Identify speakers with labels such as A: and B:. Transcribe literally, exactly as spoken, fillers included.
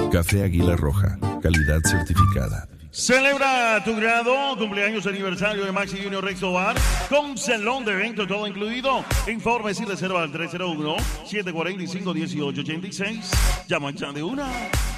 A: Café Águila Roja, calidad certificada.
B: Celebra tu grado, cumpleaños, aniversario de Maxi Junior Resto Bar con salón de evento todo incluido. Informes y reserva al tres cero uno, siete cuatro cinco, uno ocho ocho seis. Llama ya de una.